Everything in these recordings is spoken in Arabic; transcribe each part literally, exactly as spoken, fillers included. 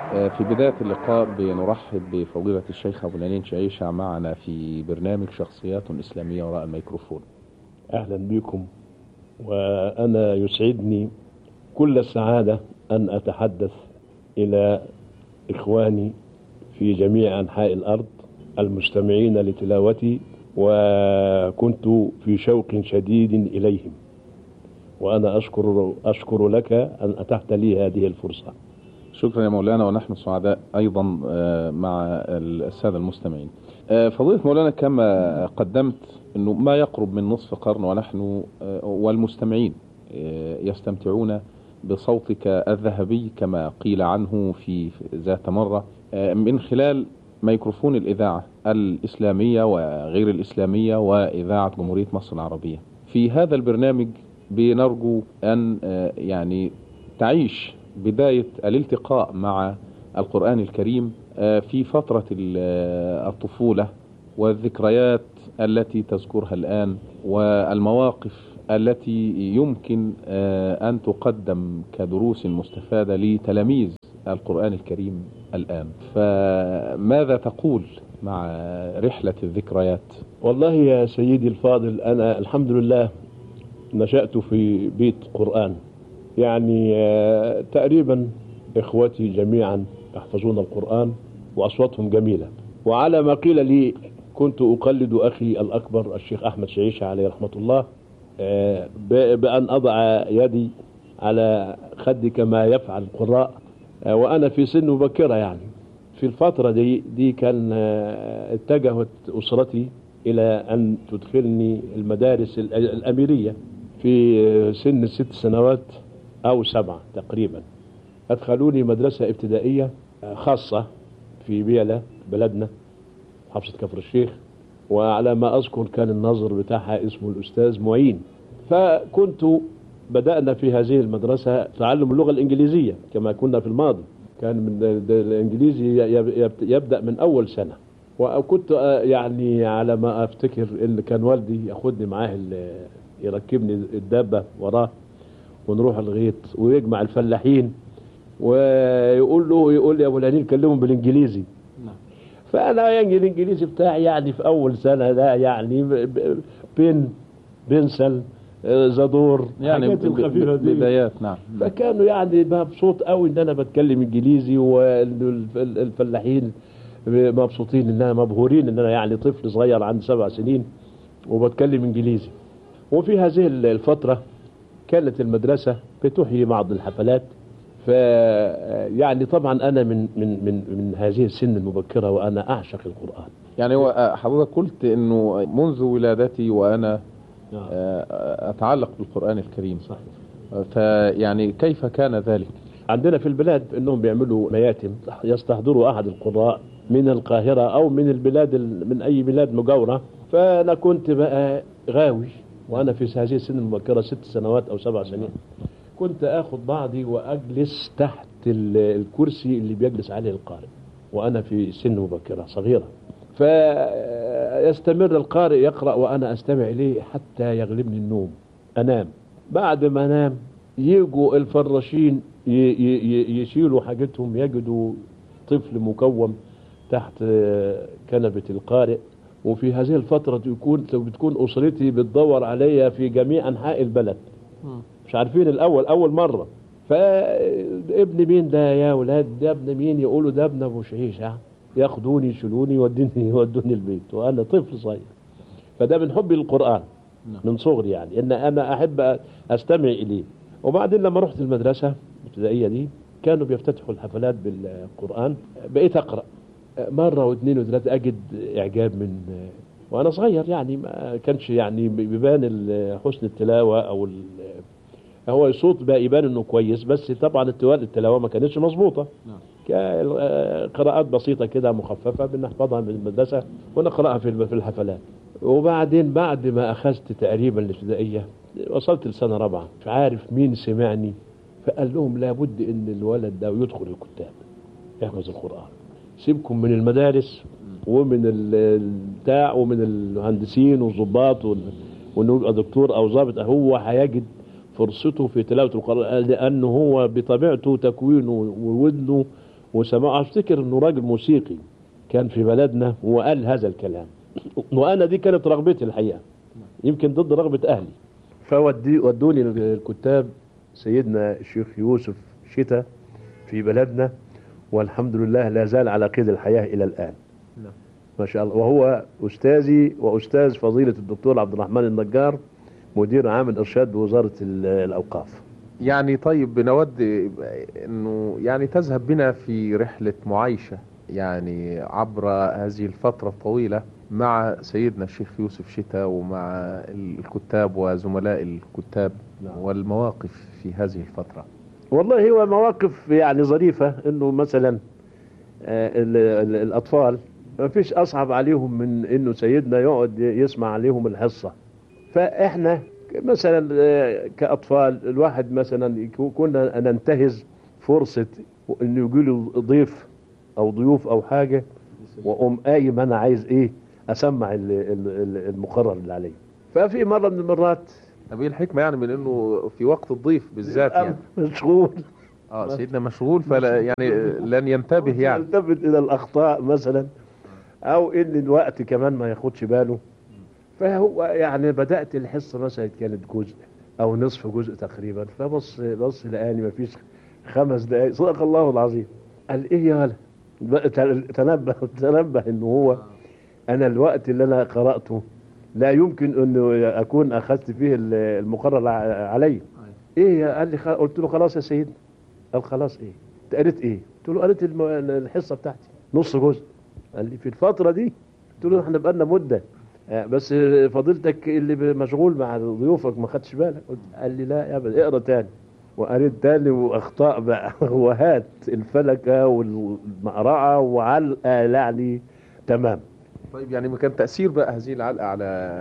في بداية اللقاء بنرحب بفضيلة الشيخ أبو العنين شعيشة معنا في برنامج شخصيات إسلامية وراء الميكروفون. أهلا بكم، وأنا يسعدني كل السعادة أن أتحدث إلى إخواني في جميع أنحاء الأرض المستمعين لتلاوتي، وكنت في شوق شديد إليهم، وأنا أشكر أشكر لك أن أتحت لي هذه الفرصة. شكرا يا مولانا، ونحن سعداء أيضا مع السادة المستمعين. فضيلة مولانا، كما قدمت أنه ما يقرب من نصف قرن ونحن والمستمعين يستمتعون بصوتك الذهبي كما قيل عنه في ذات مرة من خلال ميكروفون الإذاعة الإسلامية وغير الإسلامية وإذاعة جمهورية مصر العربية. في هذا البرنامج بنرجو أن يعني تعيش بداية الالتقاء مع القرآن الكريم في فترة الطفولة والذكريات التي تذكرها الآن، والمواقف التي يمكن أن تقدم كدروس مستفادة لتلاميذ القرآن الكريم الآن. فماذا تقول مع رحلة الذكريات؟ والله يا سيدي الفاضل، أنا الحمد لله نشأت في بيت قرآن، يعني تقريبا إخوتي جميعا يحفظون القرآن وأصواتهم جميلة، وعلى ما قيل لي كنت أقلد أخي الأكبر الشيخ أحمد شعيشة عليه رحمة الله بأن أضع يدي على خدي كما يفعل القراء، وأنا في سن مبكرة. يعني في الفترة دي دي كان اتجهت أسرتي إلى أن تدخلني المدارس الأميرية في سن ست سنوات أو سبعة تقريبا. أدخلوني مدرسة ابتدائية خاصة في بيلة بلدنا، محافظة كفر الشيخ، وعلى ما أذكر كان الناظر بتاعها اسمه الأستاذ معين. فكنت بدأنا في هذه المدرسة تعلم اللغة الإنجليزية كما كنا في الماضي، كان من الإنجليزي يبدأ من أول سنة. وكنت يعني على ما أفتكر إن كان والدي ياخدني معاه يركبني الدابة وراه ونروح الغيط ويجمع الفلاحين ويقول له يقول لي يا ابو العنين كلمهم بالانجليزي. نعم. فانا يعني الانجليزي بتاعي يعني في اول سنه ده يعني بين بنسل زدور يعني بدايات. نعم. فكانوا يعني مبسوط قوي ان انا بتكلم انجليزي، والفلاحين مبسوطين ان انا مبهورين ان انا يعني طفل صغير عندي سبع سنين وبتكلم انجليزي. وفي هذه الفتره كانت المدرسة بتحيي بعض الحفلات. ف يعني طبعا أنا من من من من هذه السن المبكرة وأنا أعشق القرآن. يعني هو حضرتك قلت إنه منذ ولادتي وأنا أتعلق بالقرآن الكريم. صحيح. فيعني كيف كان ذلك؟ عندنا في البلاد إنهم بيعملوا مياتم يستحضروا أحد القراء من القاهرة أو من البلاد من أي بلاد مجاورة. فأنا كنت بقى غاوي وأنا في هذه السن المبكرة ست سنوات أو سبع سنين، كنت أخذ بعضي وأجلس تحت الكرسي اللي بيجلس عليه القارئ وأنا في سن مبكرة صغيرة، فيستمر القارئ يقرأ وأنا أستمع إليه حتى يغلبني النوم أنام. بعد ما أنام يجوا الفراشين يشيلوا حاجتهم، يجدوا طفل مكوم تحت كنبة القارئ. وفي هذه الفترة يكون بتكون أسرتي بتدور عليا في جميع أنحاء البلد، مش عارفين الأول أول مرة. فابن مين ده يا ولاد؟ ده ابن مين؟ يقولوا ده ابن أبو شعيشة. ياخدوني يشيلوني يودوني يودوني البيت وأنا طفل صغير. فده من حبي للقرآن من صغري، يعني إن أنا أحب أستمع إليه. وبعدين لما رحت المدرسة الابتدائية دي كانوا بيفتتحوا الحفلات بالقرآن، بقيت أقرأ مرة واثنين وثلاثة أجد إعجاب من وأنا صغير، يعني ما كانش يعني بيبان حسن التلاوة أو هو الصوت بقى يبان إنه كويس، بس طبعا التلاوة ما كانتش مظبوطة. نعم. قراءات بسيطة كده مخففة بنحفظها من المدرسة ونقرأها في الحفلات. وبعدين بعد ما أخذت تقريبا الابتدائية وصلت لسنة رابعة، مش عارف مين سمعني فقال لهم لابد إن الولد ده يدخل الكتاب يحفظ القرآن، سيبكم من المدارس ومن البتاع ومن المهندسين والضباط وانه يبقى دكتور او ضابط، هو هيجد فرصته في تلاوة القرآن لانه هو بطبيعته تكوينه وودنه وسمع افتكر انه راجل موسيقي كان في بلدنا وقال هذا الكلام، وانا دي كانت رغبتي الحقيقه، يمكن ضد رغبه اهلي. فودي ودوني الكتاب سيدنا الشيخ يوسف شتا في بلدنا، والحمد لله لا زال على قيد الحياه الى الان. ما شاء الله. وهو استاذي واستاذ فضيله الدكتور عبد الرحمن النجار، مدير عام الارشاد بوزاره الاوقاف. يعني طيب بنود انه يعني تذهب بنا في رحلة معايشة يعني عبر هذه الفترة الطويلة مع سيدنا الشيخ يوسف شتا ومع الكتاب وزملاء الكتاب. نعم. والمواقف في هذه الفترة. والله هو مواقف يعني ظريفة، انه مثلا ال ال الاطفال ما فيش اصعب عليهم من انه سيدنا يقعد يسمع عليهم الحصة. فاحنا مثلا كأطفال الواحد مثلا كنا ننتهز فرصة انه يجي له ضيف او ضيوف او حاجة، واقوم قايم انا عايز ايه اسمع المقرر اللي عليه. ففي مرة من المرات، طب ايه الحكمة يعني من انه في وقت الضيف بالذات يعني مشغول؟ اه سيدنا مشغول فلا يعني لن ينتبه يعني يلتفت الى الاخطاء مثلا، او ان الوقت كمان ما ياخدش باله. فهو يعني بدأت الحصة مثلا كانت جزء او نصف جزء تقريبا، فبص بص لقاني ما فيش خمس دقايق، صدق الله العظيم. قال ايه يا ولد؟ تنبه تنبه انه هو انا الوقت اللي انا قرأته لا يمكن انه اكون اخذت فيه المقرر علي. ايه؟ قال لي قلت له خلاص يا سيدنا. قال خلاص ايه؟ انت قريت ايه؟ قلت له قريت الحصة بتاعتي نص جزء. قال لي في الفترة دي؟ قلت له احنا بقالنا مدة، بس فضيلتك اللي مشغول مع ضيوفك ما خدش بالك. قال لي لا يا ابدا اقرا تاني. وقريت تاني واخطاء بقى وهات الفلكه والمقرعه وعلقه يعني تمام. طيب يعني ما كان تأثير بقى هذه العلقة على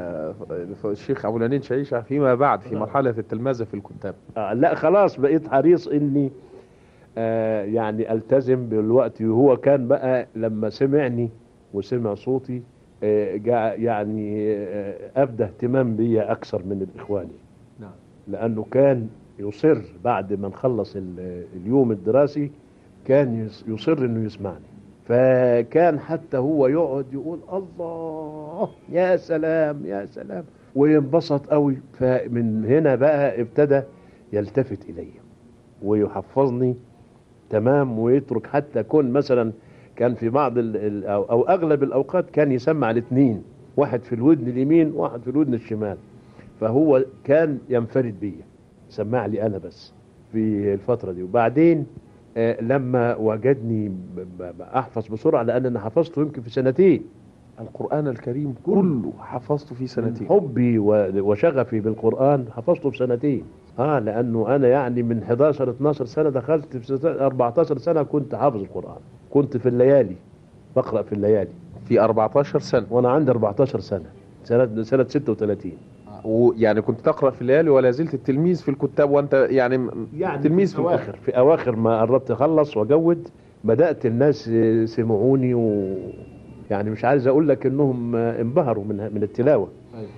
الشيخ أبو العنين شعيشة فيما بعد في مرحلة التلمذة في الكتاب؟ آه لا خلاص بقيت حريص اني آه يعني التزم بالوقت. وهو كان بقى لما سمعني وسمع صوتي آه يعني آه ابدى اهتمام بيا اكثر من الاخواني. نعم. لانه كان يصر بعد ما نخلص اليوم الدراسي كان يصر انه يسمعني. فكان حتى هو يقعد يقول الله يا سلام يا سلام وينبسط قوي. فمن هنا بقى ابتدى يلتفت الي ويحفظني تمام، ويترك حتى كون مثلا كان في بعض ال ال أو, او اغلب الاوقات كان يسمع الاثنين، واحد في الودن اليمين واحد في الودن الشمال. فهو كان ينفرد بيا، سمع لي انا بس في الفترة دي. وبعدين آه لما وجدني احفظ بسرعة، لان انا حفظته يمكن في سنتين. القرآن الكريم كله حفظته في سنتين. حبي وشغفي بالقرآن حفظته في سنتين. اه لانه انا يعني من حداشر اتناشر سنة دخلت في اربعتاشر سنة كنت حافظ القرآن. كنت في الليالي بقرأ في الليالي في اربعتاشر سنة وانا عندي اربعتاشر سنة، سنة سنة ستة وثلاثين. ويعني كنت تقرأ في الليالي ولا زلت التلميذ في الكتاب وانت يعني, يعني تلميذ في اواخر في اواخر ما قربت اخلص واجود بدأت الناس سمعوني، و يعني مش عايز اقول لك انهم انبهروا من من التلاوة. أيوة.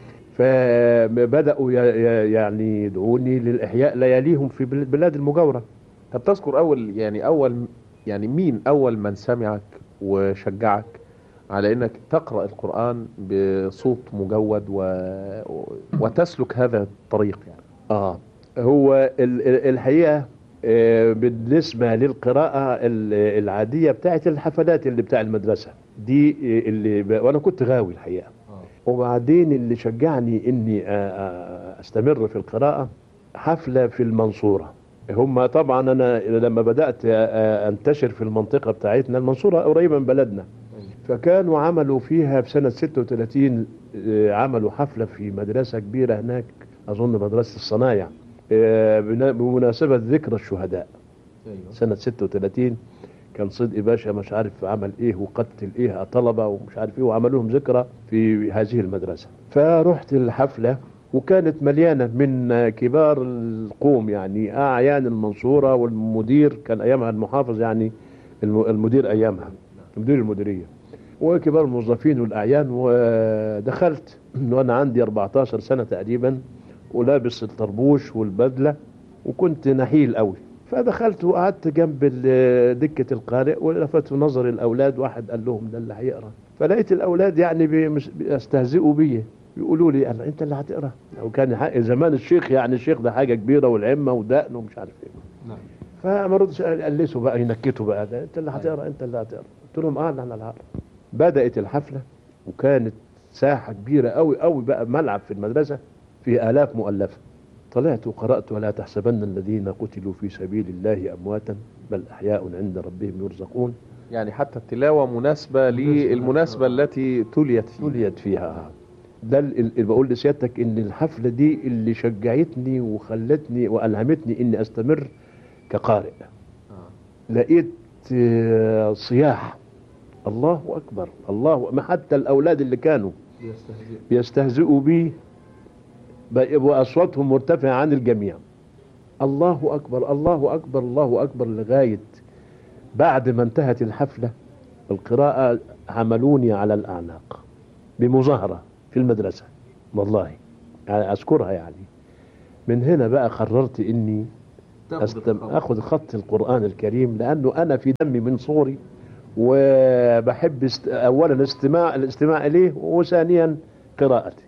فبدأوا يعني يدعوني للإحياء لياليهم في بلاد المجاورة. طب تذكر اول يعني اول يعني مين اول من سمعك وشجعك على انك تقرأ القرآن بصوت مجود و... وتسلك هذا الطريق يعني؟ اه هو الحقيقة بالنسبة للقراءة العادية بتاعت الحفلات اللي بتاع المدرسة دي اللي وانا كنت غاوي الحقيقة. وبعدين اللي شجعني اني استمر في القراءة حفلة في المنصورة. هم طبعا انا لما بدأت انتشر في المنطقة بتاعتنا، المنصورة قريبة من بلدنا، فكانوا عملوا فيها في سنة ستة وثلاثين عملوا حفلة في مدرسة كبيرة هناك، اظن مدرسة الصنايع، بمناسبة ذكرى الشهداء. سنة ستة وثلاثين كان صدقي باشا مش عارف عمل ايه وقتل ايه طلبة ومش عارف ايه، وعملوا لهم ذكرى في هذه المدرسة. فرحت الحفلة وكانت مليانة من كبار القوم، يعني اعيان المنصورة، والمدير كان ايامها المحافظ، يعني المدير ايامها مدير المديرية، وكبار الموظفين والاعيان. ودخلت وانا عندي اربعتاشر سنة تقريبا، ولابس الطربوش والبدلة، وكنت نحيل قوي. فدخلت وقعدت جنب ال- دكة القارئ، ولفت نظر الأولاد، واحد قال لهم ده اللي هيقرأ. فلقيت الأولاد يعني بي- مش- بيستهزئوا بي، يقولوا لي أنا أنت اللي هتقرأ. لو كان حق زمان الشيخ، يعني الشيخ ده حاجة كبيرة والعمة ودقن ومش عارف إيه. نعم. فما ردش، قلسوا بقى ينكتوا بقى، ده أنت اللي هتقرأ، أنت اللي هتقرأ. قلت لهم أه أنا اللي هقرأ. بدأت الحفلة، وكانت ساحة كبيرة قوي قوي بقى، ملعب في المدرسة فيه آلاف مؤلفة. طلعت وقرأت: ولا تحسبن الذين قتلوا في سبيل الله أمواتا بل أحياء عند ربهم يرزقون. يعني حتى التلاوة مناسبة للمناسبة التي تليت فيها. تليت فيها. ده اللي بقول لسيادتك ان الحفلة دي اللي شجعتني وخلتني وألهمتني اني استمر كقارئ. آه. لقيت آه، صياح الله أكبر الله، ما حتى الأولاد اللي كانوا يستهزئ. بيستهزئوا بيه بقوا أصواتهم مرتفعة عن الجميع. الله أكبر الله أكبر الله أكبر، لغاية بعد ما انتهت الحفلة القراءة حملوني على الأعناق بمظاهرة في المدرسة، والله يعني أذكرها. يعني من هنا بقى قررت إني أستم... أخذ خط القرآن الكريم، لأنه أنا في دمي من صغري، وبحب است... أولا استماع الاستماع إليه، وثانيا قراءته.